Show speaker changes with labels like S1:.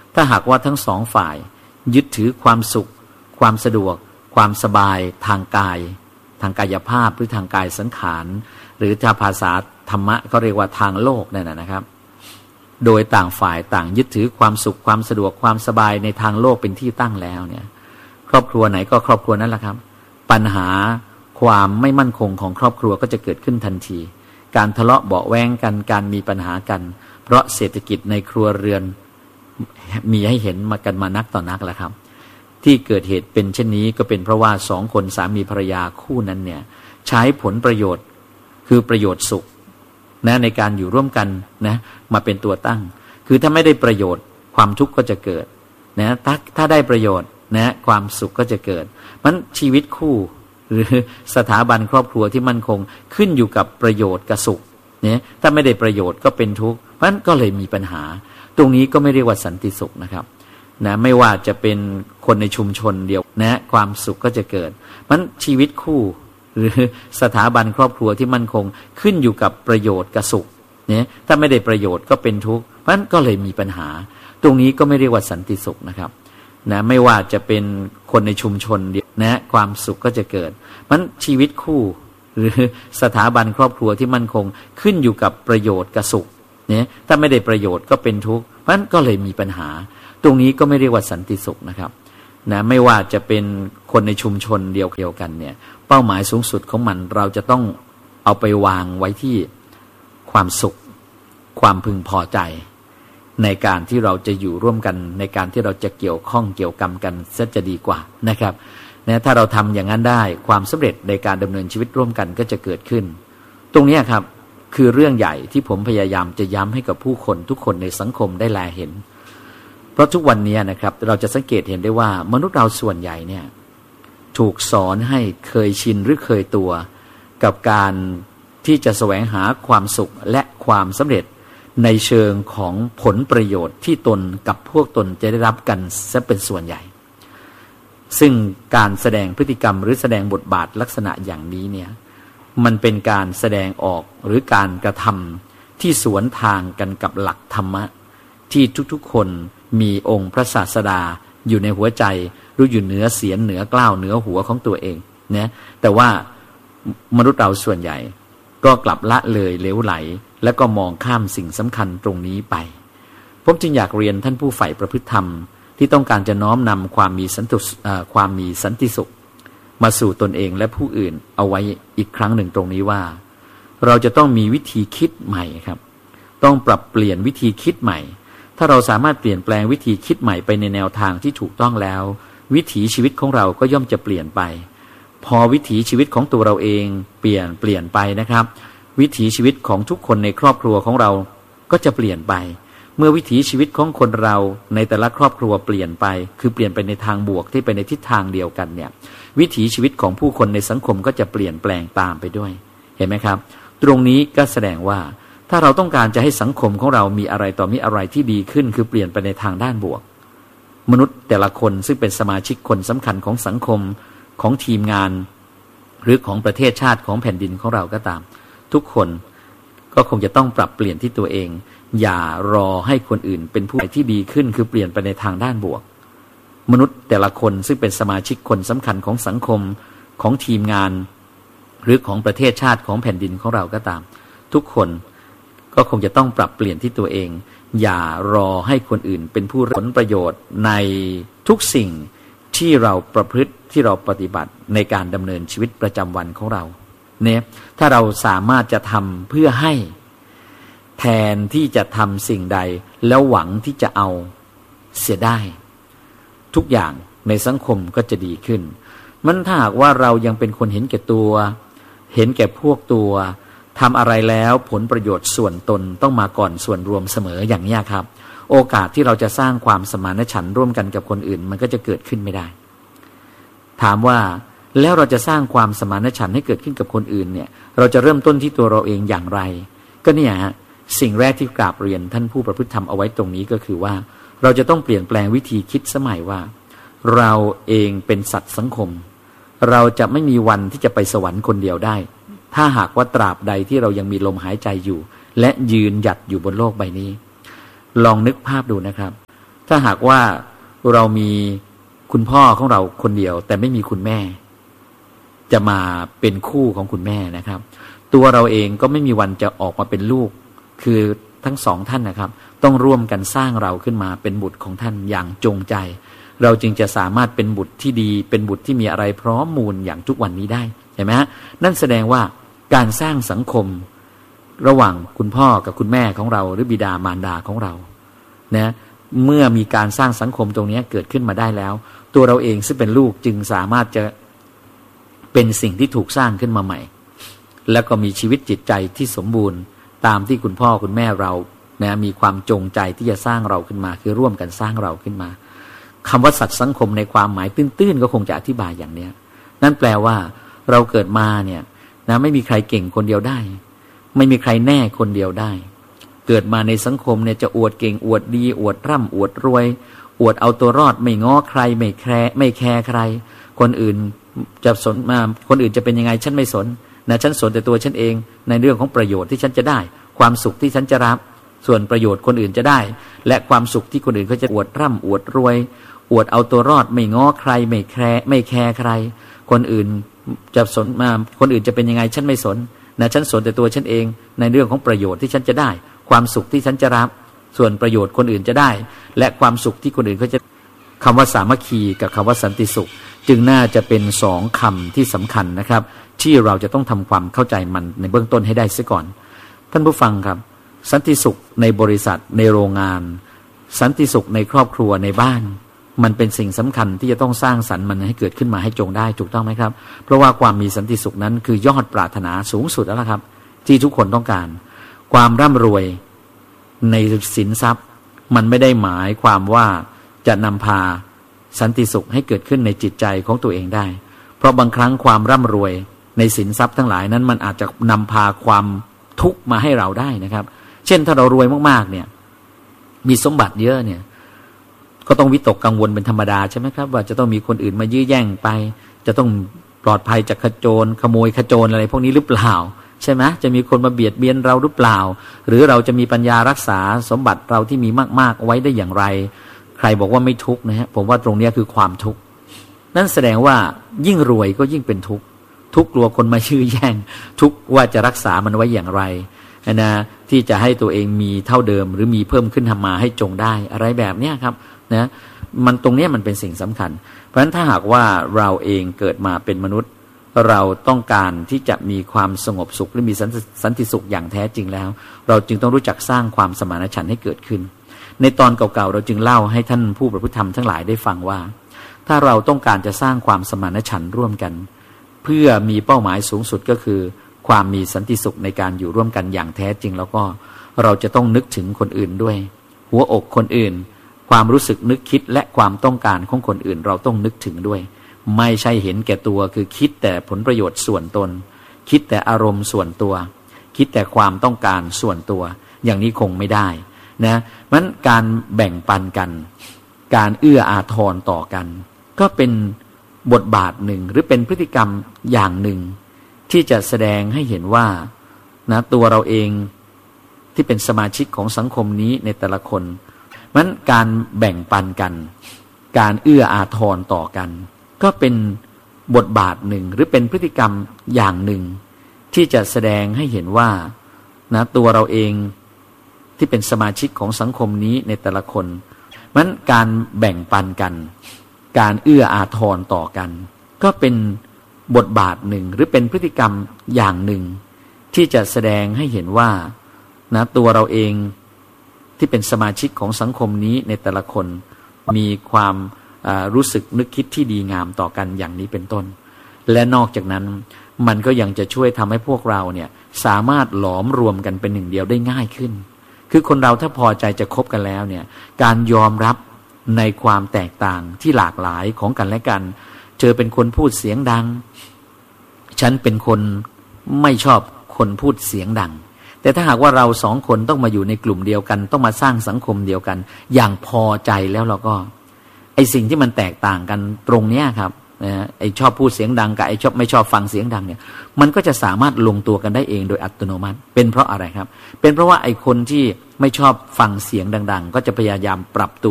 S1: ถ้าหากว่าทั้งสองฝ่ายยึดถือความสุขความสะดวกความสบายทางกายภาพหรือทางกายสังขารหรือถ้าภาษาธรรมะเขาเรียกว่าทางโลกนั่นนะครับโดยต่างฝ่ายต่างยึดถือความสุขความสะดวกความสบายในทางโลกเป็นที่ตั้งแล้วเนี่ยครอบครัวไหนก็ครอบครัวนั้นแหละครับปัญหาความไม่มั่นคงของครอบครัวก็จะเกิดขึ้นทันทีการทะเลาะเบาะแว้งกันการมีปัญหากันเพราะเศรษฐกิจในครัวเรือนมีให้เห็นมากันมานักต่อนักแล้วครับที่เกิดเหตุเป็นเช่นนี้ก็เป็นเพราะว่าสองคนสามีภรรยาคู่นั้นเนี่ยใช้ผลประโยชน์คือประโยชน์สุขนะในการอยู่ร่วมกันนะมาเป็นตัวตั้งคือถ้าไม่ได้ประโยชน์ความทุกข์ก็จะเกิดนะถ้าได้ประโยชน์นะความสุขก็จะเกิดมันชีวิตคู่หรือสถาบันครอบครัวที่มั่นคงขึ้นอยู่กับประโยชน์กับสุขเนี่ยถ้าไม่ได้ประโยชน์ก็เป็นทุกข์เพราะฉะนั้นก็เลยมีปัญหาตรงนี้ก็ไม่เรียกว่าสันติสุขนะครับนะไม่ว่าจะเป็นคนในชุมชนเดียวนะความสุขก็จะเกิดมันชีวิตคู่หรือสถาบันครอบครัวที่มั่นคงขึ้นอยู่กับประโยชน์กับสุขเนี่ยถ้าไม่ได้ประโยชน์ก็เป็นทุกข์เพราะฉะนั้นก็เลยมีปัญหาตรงนี้ก็ไม่เรียกว่าสันติสุขนะครับนะไม่ว่าจะเป็นคนในชุมชนเดียวนะความสุขก็จะเกิดมันชีวิตคู่หรือสถาบันครอบครัวที่มั่นคงขึ้นอยู่กับประโยชน์กับสุขเนี่ยถ้าไม่ได้ประโยชน์ก็เป็นทุกข์เพราะฉะนั้นก็เลยมีปัญหาตรงนี้ก็ไม่เรียกว่าสันติสุขนะครับนะไม่ว่าจะเป็นคนในชุมชนเดียวกันเนี่ยเป้าหมายสูงสุดของมันเราจะต้องเอาไปวางไว้ที่ความสุขความพึงพอใจในการที่เราจะอยู่ร่วมกันในการที่เราจะเกี่ยวข้องเกี่ยวกรรมกันซะจะดีกว่านะครับนะถ้าเราทำอย่างนั้นได้ความสำเร็จในการดำเนินชีวิตร่วมกันก็จะเกิดขึ้นตรงนี้ครับคือเรื่องใหญ่ที่ผมพยายามจะย้ำให้กับผู้คนทุกคนในสังคมได้แลเห็นเพราะทุกวันนี้นะครับเราจะสังเกตเห็นได้ว่ามนุษย์เราส่วนใหญ่เนี่ยถูกสอนให้เคยชินหรือเคยตัวกับการที่จะแสวงหาความสุขและความสำเร็จในเชิงของผลประโยชน์ที่ตนกับพวกตนจะได้รับกันซะเป็นส่วนใหญ่ซึ่งการแสดงพฤติกรรมหรือแสดงบทบาทลักษณะอย่างนี้เนี่ยมันเป็นการแสดงออกหรือการกระทำที่สวนทางกันกับหลักธรรมะที่ทุกๆคนมีองค์พระศาสดาอยู่ในหัวใจรู้อยู่เหนือเสียนเหนือกล้าวเหนือหัวของตัวเองนะแต่ว่ามนุษย์เราส่วนใหญ่ก็กลับละเลยเหลวไหลและก็มองข้ามสิ่งสำคัญตรงนี้ไปผมจึงอยากเรียนท่านผู้ใฝ่ประพฤติธรรมที่ต้องการจะน้อมนำความมีสันติสุขมาสู่ตนเองและผู้อื่นเอาไว้อีกครั้งหนึ่งตรงนี้ว่าเราจะต้องมีวิธีคิดใหม่ครับต้องปรับเปลี่ยนวิธีคิดใหม่ถ้าเราสามารถเปลี่ยนแปลงวิธีคิดใหม่ไปในแนวทางที่ถูกต้องแล้ววิถีชีวิตของเราก็ย่อมจะเปลี่ยนไปพอวิถีชีวิตของตัวเราเองเปลี่ยนไปนะครับวิถีชีวิตของทุกคนในครอบครัวของเราก็จะเปลี่ยนไปเมื่อวิถีชีวิตของคนเราในแต่ละครอบครัวเปลี่ยนไปคือเปลี่ยนไปในทางบวกที่ไปในทิศทางเดียวกันเนี่ยวิถีชีวิตของผู้คนในสังคมก็จะเปลี่ยนแปลงตามไปด้วยเห็นไหมครับตรงนี้ก็แสดงว่าถ้าเราต้องการจะให้สังคมของเรามีอะไรต่อมีอะไรที่ดีขึ้นคือเปลี่ยนไปในทางด้านบวกมนุษย์แต่ละคนซึ่งเป็นสมาชิกคนสำคัญของสังคมของทีมงานหรือของประเทศชาติของแผ่นดินของเราก็ตามทุกคนก็คงจะต้องปรับเปลี่ยนที่ตัวเองอย่ารอให้คนอื่นเป็นผู้ที่ดีขึ้นคือเปลี่ยนไปในทางด้านบวกมนุษย์แต่ละคนซึ่งเป็นสมาชิกคนสำคัญของสังคมของทีมงานหรือของประเทศชาติของแผ่นดินของเราก็ตามทุกคนก็คงจะต้องปรับเปลี่ยนที่ตัวเองอย่ารอให้คนอื่นเป็นผู้รับผลประโยชน์ในทุกสิ่งที่เราประพฤติที่เราปฏิบัติในการดำเนินชีวิตประจำวันของเราเนี่ยถ้าเราสามารถจะทำเพื่อให้แทนที่จะทำสิ่งใดแล้วหวังที่จะเอาเสียได้ทุกอย่างในสังคมก็จะดีขึ้นมันถ้าหากว่าเรายังเป็นคนเห็นแก่ตัวเห็นแก่พวกตัวทำอะไรแล้วผลประโยชน์ส่วนตนต้องมาก่อนส่วนรวมเสมออย่างนี้ครับโอกาสที่เราจะสร้างความสมานฉันท์ร่วมกันกับคนอื่นมันก็จะเกิดขึ้นไม่ได้ถามว่าแล้วเราจะสร้างความสมานฉันท์ให้เกิดขึ้นกับคนอื่นเนี่ยเราจะเริ่มต้นที่ตัวเราเองอย่างไรก็เนี่ยฮะสิ่งแรกที่กราบเรียนท่านผู้ประพฤติธรรมเอาไว้ตรงนี้ก็คือว่าเราจะต้องเปลี่ยนแปลงวิธีคิดสมัยว่าเราเองเป็นสัตว์สังคมเราจะไม่มีวันที่จะไปสวรรค์คนเดียวได้ถ้าหากว่าตราบใดที่เรายังมีลมหายใจอยู่และยืนหยัดอยู่บนโลกใบนี้ลองนึกภาพดูนะครับถ้าหากว่าเรามีคุณพ่อของเราคนเดียวแต่ไม่มีคุณแม่จะมาเป็นคู่ของคุณแม่นะครับตัวเราเองก็ไม่มีวันจะออกมาเป็นลูกคือทั้งสองท่านนะครับต้องร่วมกันสร้างเราขึ้นมาเป็นบุตรของท่านอย่างจงใจเราจึงจะสามารถเป็นบุตรที่ดีเป็นบุตรที่มีอะไรพร้อมมูลอย่างทุกวันนี้ได้ใช่ไหมฮะนั่นแสดงว่าการสร้างสังคมระหว่างคุณพ่อกับคุณแม่ของเราหรือบิดามารดาของเรานะเมื่อมีการสร้างสังคมตรงนี้เกิดขึ้นมาได้แล้วตัวเราเองซึ่งเป็นลูกจึงสามารถจะเป็นสิ่งที่ถูกสร้างขึ้นมาใหม่แล้วก็มีชีวิตจิตใจที่สมบูรณ์ตามที่คุณพ่อคุณแม่เรานะมีความจงใจที่จะสร้างเราขึ้นมาคือร่วมกันสร้างเราขึ้นมาคำว่าสัตว์สังคมในความหมายตื้นๆก็คงจะอธิบายอย่างนี้นั่นแปลว่าเราเกิดมาเนี่ยนะไม่มีใครเก่งคนเดียวได้ไม่มีใครแน่คนเดียวได้เกิดมาในสังคมเนี่ยจะอวดเก่งอวดดีอวดร่ำอวดรวยอวดเอาตัวรอดไม่ง้อใครไม่แคร์ใครคนอื่นจะสนมาคนอื่นจะเป็นยังไงฉันไม่สนนะฉันสนแต่ตัวฉันเองในเรื่องของประโยชน์ที่ฉันจะได้ความสุขที่ฉันจะรับส่วนประโยชน์คนอื่นจะได้และความสุขที่คนอื่นเขาจะอวดร่ำอวดรวยอวดเอาตัวรอดไม่ง้อใครไม่แคร์ใครคนอื่นจะสนมาคนอื่นจะเป็นยังไงฉันไม่สนนะฉันสนแต่ตัวฉันเองในเรื่องของประโยชน์ที่ฉันจะได้ความสุขที่ฉันจะรับส่วนประโยชน์คนอื่นจะได้และความสุขที่คนอื่นเขาจะคำว่าสามัคคีกับคำว่าสันติสุขจึงน่าจะเป็นสองคำที่สำคัญนะครับที่เราจะต้องทำความเข้าใจมันในเบื้องต้นให้ได้เสียก่อนท่านผู้ฟังครับสันติสุขในบริษัทในโรงงานสันติสุขในครอบครัวในบ้านมันเป็นสิ่งสำคัญที่จะต้องสร้างสรรค์มันให้เกิดขึ้นมาให้จงได้ถูกต้องไหมครับเพราะว่าความมีสันติสุขนั้นคือยอดปรารถนาสูงสุดแล้วครับที่ทุกคนต้องการความร่ำรวยในสินทรัพย์มันไม่ได้หมายความว่าจะนำพาสันติสุขให้เกิดขึ้นในจิตใจของตัวเองได้เพราะบางครั้งความร่ำรวยในสินทรัพย์ทั้งหลายนั้นมันอาจจะนำพาความทุกข์มาให้เราได้นะครับเช่นถ้าเรารวยมากๆเนี่ยมีสมบัติเยอะเนี่ยก็ต้องวิตกกังวลเป็นธรรมดาใช่ไหมครับว่าจะต้องมีคนอื่นมายื้อแย่งไปจะต้องปลอดภัยจากขโมยขโจรอะไรพวกนี้หรือเปล่าใช่ไหมจะมีคนมาเบียดเบียนเราหรือเปล่าหรือเราจะมีปัญญารักษาสมบัติเราที่มีมากๆไว้ได้อย่างไรใครบอกว่าไม่ทุกข์นะฮะผมว่าตรงนี้คือความทุกข์นั่นแสดงว่ายิ่งรวยก็ยิ่งเป็นทุกข์กลัวคนมายื้อแย่งทุกข์ว่าจะรักษามันไว้อย่างไรนะที่จะให้ตัวเองมีเท่าเดิมหรือมีเพิ่มขึ้นทำมาให้จงได้อะไรแบบนี้ครับนะมันตรงนี้มันเป็นสิ่งสำคัญเพราะฉะนั้นถ้าหากว่าเราเองเกิดมาเป็นมนุษย์เราต้องการที่จะมีความสงบสุขหรือมีสันติสุขอย่างแท้จริงแล้วเราจึงต้องรู้จักสร้างความสมานฉันท์ให้เกิดขึ้นในตอนเก่าๆเราจึงเล่าให้ท่านผู้ประพฤติธรรมทั้งหลายได้ฟังว่าถ้าเราต้องการจะสร้างความสมานฉันท์ร่วมกันเพื่อมีเป้าหมายสูงสุดก็คือความมีสันติสุขในการอยู่ร่วมกันอย่างแท้จริงแล้วก็เราจะต้องนึกถึงคนอื่นด้วยหัวอกคนอื่นความรู้สึกนึกคิดและความต้องการของคนอื่นเราต้องนึกถึงด้วยไม่ใช่เห็นแก่ตัวคือคิดแต่ผลประโยชน์ส่วนตนคิดแต่อารมณ์ส่วนตัวคิดแต่ความต้องการส่วนตัวอย่างนี้คงไม่ได้นะมันการแบ่งปันกันการเอื้ออาทรต่อกันก็เป็นบทบาทหนึ่งหรือเป็นพฤติกรรมอย่างหนึ่งที่จะแสดงให้เห็นว่านะตัวเราเองที่เป็นสมาชิกของสังคมนี้ในแต่ละคนมันการแบ่งปันกันการเอื้ออาทรต่อกันก็เป็นบทบาทหนึ่งหรือเป็นพฤติกรรมอย่างหนึ่งที่จะแสดงให้เห็นว่านะตัวเราเองที่เป็นสมาชิกของสังคมนี้ในแต่ละคนมันการแบ่งปันกันการเอื้ออาทรต่อกันก็เป็นบทบาทหนึ่งหรือเป็นพฤติกรรมอย่างหนึ่งที่จะแสดงให้เห็นว่านะตัวเราเองที่เป็นสมาชิกของสังคมนี้ในแต่ละคนมีความรู้สึกนึกคิดที่ดีงามต่อกันอย่างนี้เป็นต้นและนอกจากนั้นมันก็ยังจะช่วยทำให้พวกเราเนี่ยสามารถหลอมรวมกันเป็นหนึ่งเดียวได้ง่ายขึ้นคือคนเราถ้าพอใจจะคบกันแล้วเนี่ยการยอมรับในความแตกต่างที่หลากหลายของกันและกันเธอเป็นคนพูดเสียงดังฉันเป็นคนไม่ชอบคนพูดเสียงดังแต่ถ้าหากว่าเราสองคนต้องมาอยู่ในกลุ่มเดียวกันต้องมาสร้างสังคมเดียวกันอย่างพอใจแล้วเราก็ไอสิ่งที่มันแตกต่างกันตรงเนี้ยครับไอชอบพูดเสียงดังกับไอชอบไม่ชอบฟังเสียงดังเนี่ยมันก็จะสามารถลงตัวกันได้เองโดยอัตโนมัติเป็นเพราะอะไรครับเป็นเพราะว่าไอคนที่ไม่ชอบฟังเสียงดังๆก็จะพยายามปรับตัว